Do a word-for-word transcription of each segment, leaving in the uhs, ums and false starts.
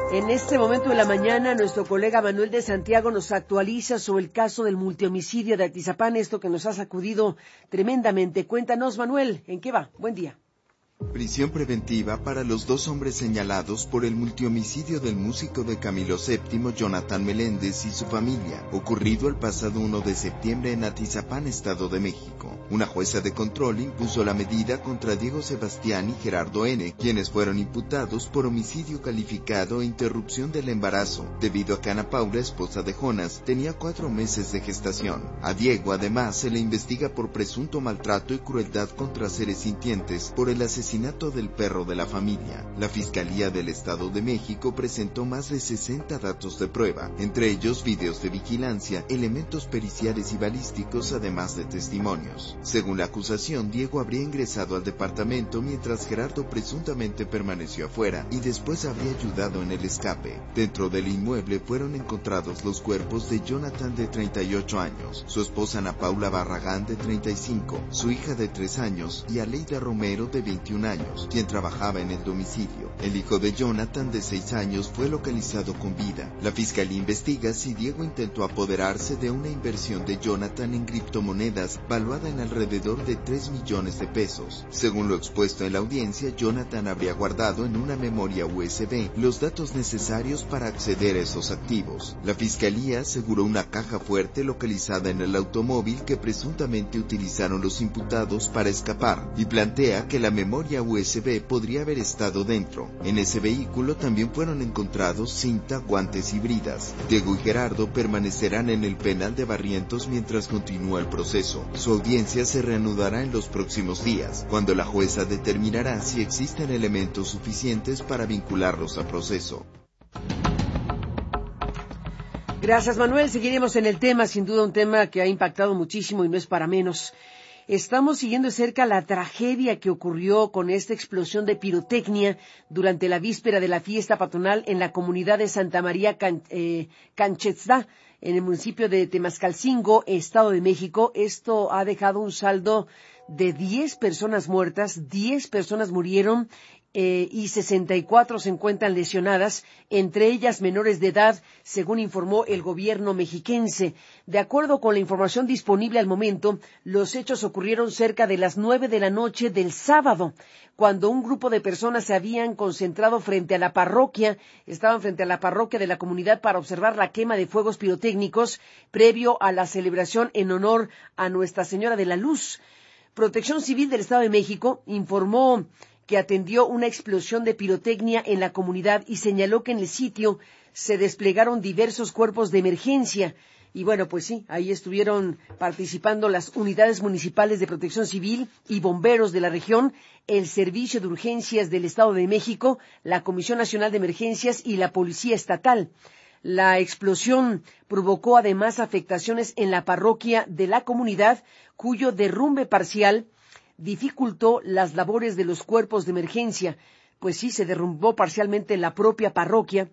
En este momento de la mañana, nuestro colega Manuel de Santiago nos actualiza sobre el caso del multihomicidio de Atizapán, esto que nos ha sacudido tremendamente. Cuéntanos, Manuel, ¿en qué va? Buen día. Prisión preventiva para los dos hombres señalados por el multihomicidio del músico de Camilo séptimo, Jonathan Meléndez, y su familia, ocurrido el pasado uno de septiembre en Atizapán, Estado de México. Una jueza de control impuso la medida contra Diego Sebastián y Gerardo N., quienes fueron imputados por homicidio calificado e interrupción del embarazo, debido a que Ana Paula, esposa de Jonas, tenía cuatro meses de gestación. A Diego, además, se le investiga por presunto maltrato y crueldad contra seres sintientes por el asesinato asesinato del perro de la familia. La Fiscalía del Estado de México presentó más de sesenta datos de prueba, entre ellos videos de vigilancia, elementos periciales y balísticos, además de testimonios. Según la acusación, Diego habría ingresado al departamento mientras Gerardo presuntamente permaneció afuera y después habría ayudado en el escape. Dentro del inmueble fueron encontrados los cuerpos de Jonathan, de treinta y ocho años, su esposa Ana Paula Barragán, de treinta y cinco, su hija de tres años y Aleida Romero, de veintiún años, quien trabajaba en el domicilio. El hijo de Jonathan, de seis años, fue localizado con vida. La fiscalía investiga si Diego intentó apoderarse de una inversión de Jonathan en criptomonedas valuada en alrededor de tres millones de pesos. Según lo expuesto en la audiencia, Jonathan habría guardado en una memoria U S B los datos necesarios para acceder a esos activos. La fiscalía aseguró una caja fuerte localizada en el automóvil que presuntamente utilizaron los imputados para escapar y plantea que la memoria U S B podría haber estado dentro. En ese vehículo también fueron encontrados cinta, guantes y bridas. Diego y Gerardo permanecerán en el penal de Barrientos mientras continúa el proceso. Su audiencia se reanudará en los próximos días, cuando la jueza determinará si existen elementos suficientes para vincularlos a proceso. Gracias, Manuel. Seguiremos en el tema, sin duda un tema que ha impactado muchísimo y no es para menos. Estamos siguiendo de cerca la tragedia que ocurrió con esta explosión de pirotecnia durante la víspera de la fiesta patronal en la comunidad de Santa María Can, eh, Canchezdá, en el municipio de Temascalcingo, Estado de México. Esto ha dejado un saldo de diez personas muertas, diez personas murieron eh, y sesenta y cuatro se encuentran lesionadas, entre ellas menores de edad, según informó el gobierno mexiquense. De acuerdo con la información disponible al momento, los hechos ocurrieron cerca de las nueve de la noche del sábado, cuando un grupo de personas se habían concentrado frente a la parroquia, estaban frente a la parroquia de la comunidad para observar la quema de fuegos pirotécnicos previo a la celebración en honor a Nuestra Señora de la Luz. Protección Civil del Estado de México informó que atendió una explosión de pirotecnia en la comunidad y señaló que en el sitio se desplegaron diversos cuerpos de emergencia. Y bueno, pues sí, ahí estuvieron participando las unidades municipales de protección civil y bomberos de la región, el Servicio de Urgencias del Estado de México, la Comisión Nacional de Emergencias y la Policía Estatal. La explosión provocó además afectaciones en la parroquia de la comunidad, cuyo derrumbe parcial dificultó las labores de los cuerpos de emergencia. Pues sí, se derrumbó parcialmente la propia parroquia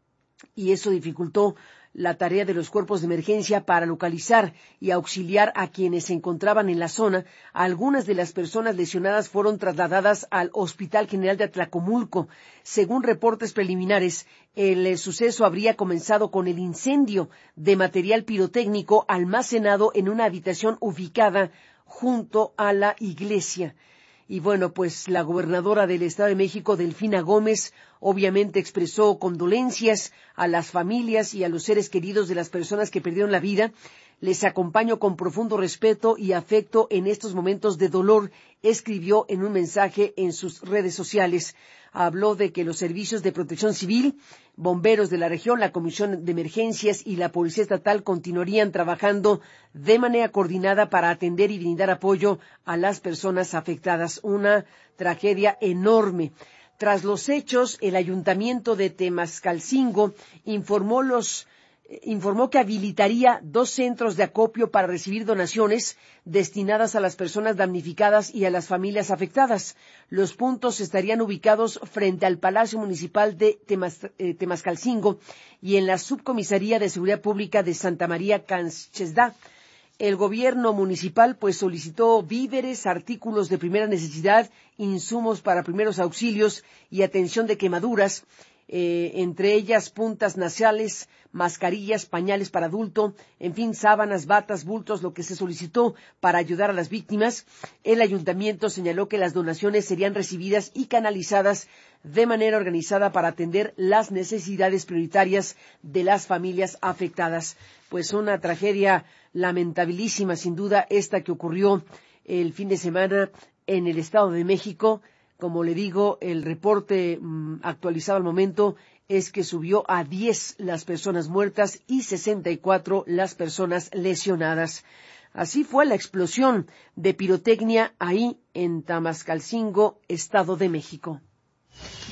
y eso dificultó la tarea de los cuerpos de emergencia para localizar y auxiliar a quienes se encontraban en la zona. Algunas de las personas lesionadas fueron trasladadas al Hospital General de Atlacomulco. Según reportes preliminares, el, el suceso habría comenzado con el incendio de material pirotécnico almacenado en una habitación ubicada junto a la iglesia. Y bueno, pues la gobernadora del Estado de México, Delfina Gómez, obviamente expresó condolencias a las familias y a los seres queridos de las personas que perdieron la vida. Les acompaño con profundo respeto y afecto en estos momentos de dolor, escribió en un mensaje en sus redes sociales. Habló de que los servicios de protección civil, bomberos de la región, la Comisión de Emergencias y la Policía Estatal continuarían trabajando de manera coordinada para atender y brindar apoyo a las personas afectadas. Una tragedia enorme. Tras los hechos, el Ayuntamiento de Temascalcingo informó los informó que habilitaría dos centros de acopio para recibir donaciones destinadas a las personas damnificadas y a las familias afectadas. Los puntos estarían ubicados frente al Palacio Municipal de Temas, eh, Temascalcingo y en la Subcomisaría de Seguridad Pública de Santa María Canchezdá. El gobierno municipal pues solicitó víveres, artículos de primera necesidad, insumos para primeros auxilios y atención de quemaduras. eh, entre ellas puntas nasales, mascarillas, pañales para adulto, en fin, sábanas, batas, bultos, lo que se solicitó para ayudar a las víctimas. El ayuntamiento señaló que las donaciones serían recibidas y canalizadas de manera organizada para atender las necesidades prioritarias de las familias afectadas. Pues una tragedia lamentabilísima, sin duda, esta que ocurrió el fin de semana en el Estado de México. Como le digo, el reporte mmm, actualizado al momento es que subió a diez las personas muertas y sesenta y cuatro las personas lesionadas. Así fue la explosión de pirotecnia ahí en Tamascalcingo, Estado de México.